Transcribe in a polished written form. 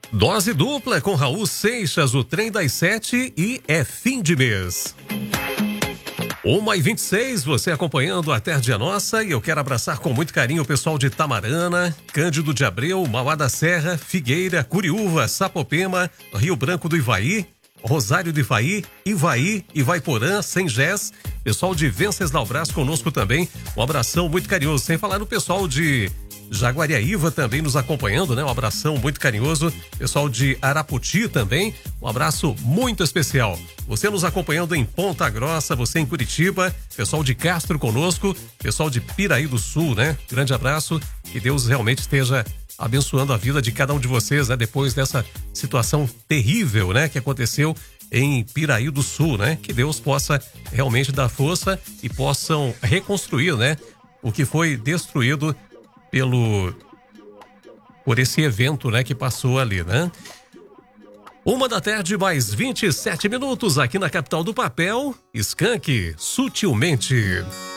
Dose dupla com Raul Seixas, o trem das 7 e é fim de mês. 1h26, você acompanhando a Tarde é Nossa, e eu quero abraçar com muito carinho o pessoal de Tamarana, Cândido de Abreu, Mauá da Serra, Figueira, Curiúva, Sapopema, Rio Branco do Ivaí, Rosário do Ivaí, Ivaiporã, Sengés, pessoal de Venceslau Brás conosco também, um abração muito carinhoso, sem falar no pessoal de Jaguariaíva também nos acompanhando, né? Um abração muito carinhoso. Pessoal de Araputi também, um abraço muito especial. Você nos acompanhando em Ponta Grossa, você em Curitiba, pessoal de Castro conosco, pessoal de Piraí do Sul, né? Grande abraço, que Deus realmente esteja abençoando a vida de cada um de vocês, né? Depois dessa situação terrível, né? Que aconteceu em Piraí do Sul, né? Que Deus possa realmente dar força e possam reconstruir, né? O que foi destruído por esse evento, né, que passou ali, né? 1h mais 27 minutos aqui na capital do papel, Skank, Sutilmente.